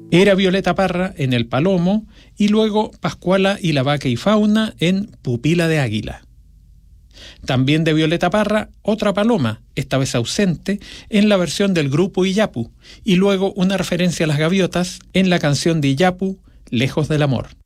Era Violeta Parra en El Palomo y luego Pascuala y la Vaca y Fauna en Pupila de Águila. También de Violeta Parra, otra paloma, esta vez ausente, en la versión del grupo Iyapu, y luego una referencia a las gaviotas en la canción de Iyapu, Lejos del Amor.